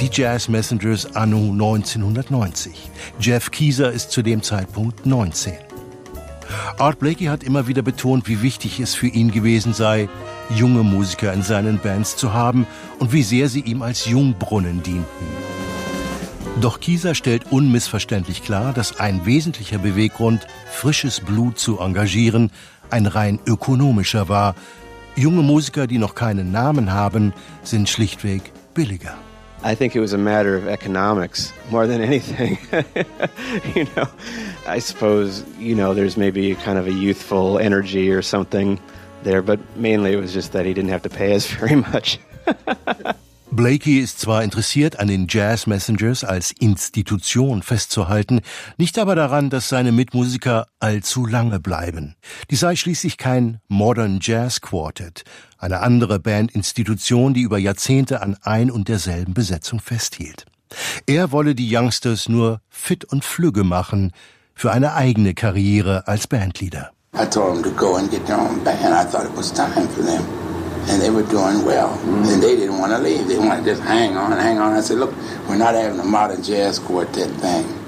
Die Jazz Messengers anno 1990. Jeff Keezer ist zu dem Zeitpunkt 19. Art Blakey hat immer wieder betont, wie wichtig es für ihn gewesen sei, junge Musiker in seinen Bands zu haben und wie sehr sie ihm als Jungbrunnen dienten. Doch Keezer stellt unmissverständlich klar, dass ein wesentlicher Beweggrund, frisches Blut zu engagieren, ein rein ökonomischer war. Junge Musiker, die noch keinen Namen haben, sind schlichtweg billiger. I think it was a matter of economics more than anything. I suppose, there's maybe kind of a youthful energy or something there, but mainly it was just that he didn't have to pay us very much. Blakey ist zwar interessiert an den Jazz Messengers als Institution festzuhalten, nicht aber daran, dass seine Mitmusiker allzu lange bleiben. Dies sei schließlich kein Modern Jazz Quartet, eine andere Bandinstitution, die über Jahrzehnte an ein und derselben Besetzung festhielt. Er wolle die Youngsters nur fit und flügge machen für eine eigene Karriere als Bandleader. I told them to go and get their own band. I thought it was time for them. And they were doing well. And they didn't want to leave. They wanted to just hang on. I said, look, we're not having a modern jazz quartet thing.